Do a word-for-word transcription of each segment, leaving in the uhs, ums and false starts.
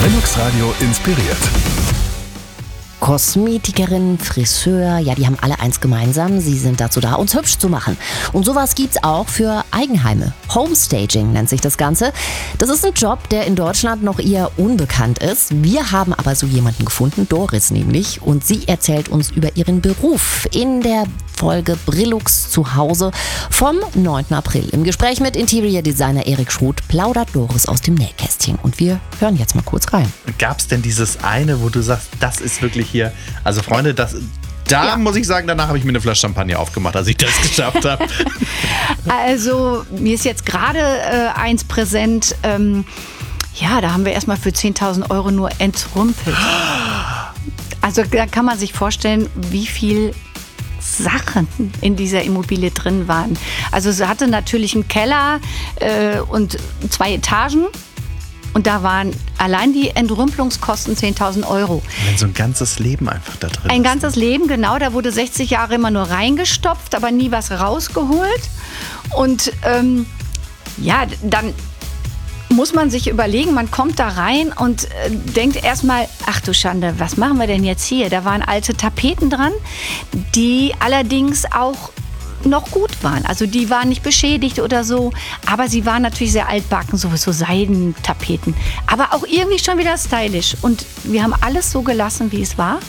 Brillux Radio inspiriert. Kosmetikerin, Friseur, ja, die haben alle eins gemeinsam. Sie sind dazu da, uns hübsch zu machen. Und sowas gibt's auch für Eigenheime. Homestaging nennt sich das Ganze. Das ist ein Job, der in Deutschland noch eher unbekannt ist. Wir haben aber so jemanden gefunden, Doris nämlich. Und sie erzählt uns über ihren Beruf in der Folge Brillux zu Hause vom neunten April. Im Gespräch mit Interior Designer Erik Schroth plaudert Doris aus dem Nähkästchen. Und wir hören jetzt mal kurz rein. Gab es denn dieses eine, wo du sagst, das ist wirklich hier, also Freunde, das, da ja. muss ich sagen, danach habe ich mir eine Flasche Champagner aufgemacht, als ich das geschafft habe. Also mir ist jetzt gerade äh, eins präsent, ähm, ja, da haben wir erstmal für zehntausend Euro nur entrümpelt. Also da kann man sich vorstellen, wie viel Sachen in dieser Immobilie drin waren. Also sie hatte natürlich einen Keller äh, und zwei Etagen. Und da waren allein die Entrümpelungskosten zehntausend Euro. Wenn so ein ganzes Leben einfach da drin ist. Ein ganzes Leben, genau. Da wurde sechzig Jahre immer nur reingestopft, aber nie was rausgeholt. Und ähm, ja, dann muss man sich überlegen, man kommt da rein und äh, denkt erstmal, ach du Schande, was machen wir denn jetzt hier? Da waren alte Tapeten dran, die allerdings auch noch gut waren. Also die waren nicht beschädigt oder so, aber sie waren natürlich sehr altbacken, so, so Seidentapeten. Aber auch irgendwie schon wieder stylisch. Und wir haben alles so gelassen, wie es war.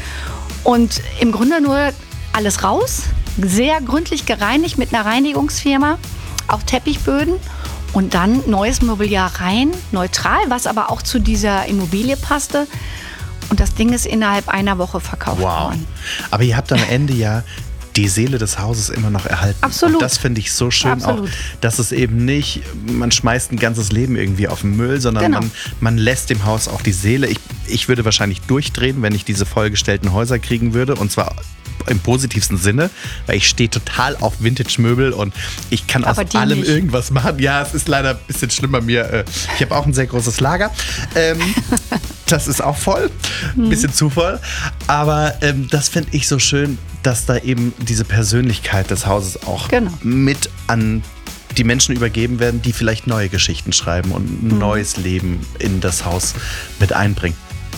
Und im Grunde nur alles raus, sehr gründlich gereinigt mit einer Reinigungsfirma, auch Teppichböden. Und dann neues Mobiliar rein, neutral, was aber auch zu dieser Immobilie passte. Und das Ding ist innerhalb einer Woche verkauft wow. worden. Aber ihr habt am Ende ja die Seele des Hauses immer noch erhalten. Absolut. Und das finde ich so schön Absolut. auch, dass es eben nicht, man schmeißt ein ganzes Leben irgendwie auf den Müll, sondern genau. man, man lässt dem Haus auch die Seele. Ich, ich würde wahrscheinlich durchdrehen, wenn ich diese vollgestellten Häuser kriegen würde, und zwar im positivsten Sinne, weil ich stehe total auf Vintage-Möbel und ich kann aus allem nicht. irgendwas machen. Ja, es ist leider ein bisschen schlimm bei mir. Ich habe auch ein sehr großes Lager. Ähm, das ist auch voll, ein bisschen zu voll. Aber ähm, das finde ich so schön, dass da eben diese Persönlichkeit des Hauses auch genau. mit an die Menschen übergeben werden, die vielleicht neue Geschichten schreiben und ein mhm. neues Leben in das Haus mit einbringen.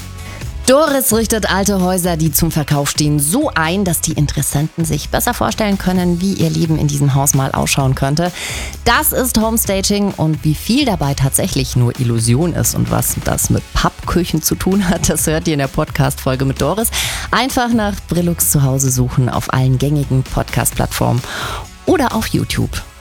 Doris richtet alte Häuser, die zum Verkauf stehen, so ein, dass die Interessenten sich besser vorstellen können, wie ihr Leben in diesem Haus mal ausschauen könnte. Das ist Homestaging, und wie viel dabei tatsächlich nur Illusion ist und was das mit Pappküchen zu tun hat, das hört ihr in der Podcast-Folge mit Doris. Einfach nach Brillux zu Hause suchen auf allen gängigen Podcast-Plattformen oder auf YouTube.